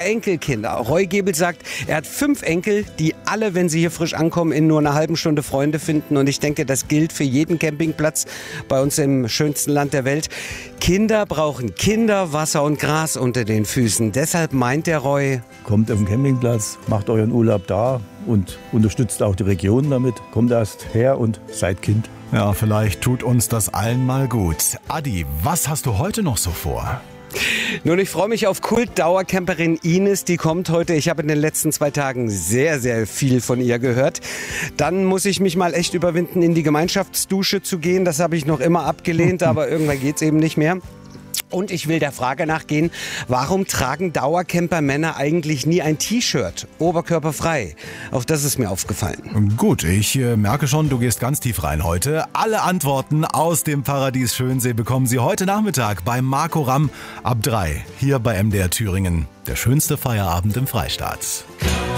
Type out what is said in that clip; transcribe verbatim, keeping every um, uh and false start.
Enkelkinder. Roy Gebel sagt, er hat fünf Enkel, die alle, wenn sie hier frisch ankommen, in nur einer halben Stunde Freunde finden. Und ich denke, das gilt für jeden Campingplatz bei uns im schönsten Land der Welt. Kinder brauchen Kinder, Wasser und Gras unter den Füßen. Deshalb meint der Roy: Kommt auf den Campingplatz, macht euren Urlaub da und unterstützt auch die Region damit. Kommt erst her und seid Kind. Ja, vielleicht tut uns das allen mal gut. Adi, was hast du heute noch so vor? Nun, ich freue mich auf Kult-Dauercamperin Ines, die kommt heute. Ich habe in den letzten zwei Tagen sehr, sehr viel von ihr gehört. Dann muss ich mich mal echt überwinden, in die Gemeinschaftsdusche zu gehen. Das habe ich noch immer abgelehnt, aber irgendwann geht's eben nicht mehr. Und ich will der Frage nachgehen, warum tragen Dauercamper-Männer eigentlich nie ein T-Shirt, oberkörperfrei? Auch das ist mir aufgefallen. Gut, ich äh, merke schon, du gehst ganz tief rein heute. Alle Antworten aus dem Paradies Schönsee bekommen Sie heute Nachmittag bei Marco Ramm ab drei, hier bei M D R Thüringen. Der schönste Feierabend im Freistaat.